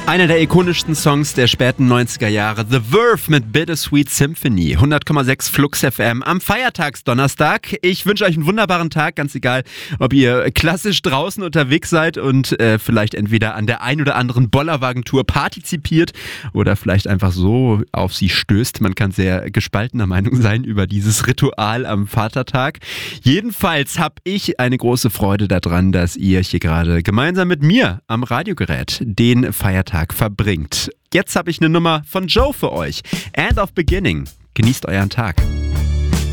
Einer der ikonischsten Songs der späten 90er Jahre, The Verve mit Bittersweet Symphony, 100,6 Flux FM am Feiertagsdonnerstag. Ich wünsche euch einen wunderbaren Tag, ganz egal, ob ihr klassisch draußen unterwegs seid und vielleicht entweder an der ein oder anderen Bollerwagentour partizipiert oder vielleicht einfach so auf sie stößt. Man kann sehr gespaltener Meinung sein über dieses Ritual am Vatertag. Jedenfalls habe ich eine große Freude daran, dass ihr hier gerade gemeinsam mit mir am Radiogerät den Feiertag verbringt. Jetzt habe ich eine Nummer von Joe für euch. End of Beginning. Genießt euren Tag.